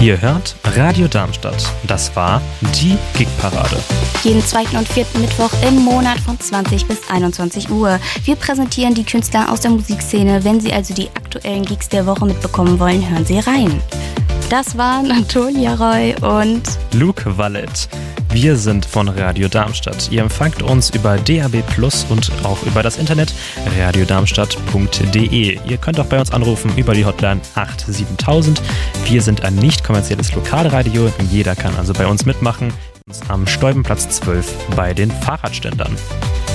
Ihr hört Radio Darmstadt. Das war die Gigparade. Jeden zweiten und vierten Mittwoch im Monat von 20 bis 21 Uhr. Wir präsentieren die Künstler aus der Musikszene. Wenn Sie also die aktuellen Gigs der Woche mitbekommen wollen, hören Sie rein. Das waren Antonia Roy und Luke Wallet. Wir sind von Radio Darmstadt. Ihr empfangt uns über DAB+ und auch über das Internet radiodarmstadt.de. Ihr könnt auch bei uns anrufen über die Hotline 87000. Wir sind ein nicht kommerzielles Lokalradio. Jeder kann also bei uns mitmachen. Am Steubenplatz 12 bei den Fahrradständern.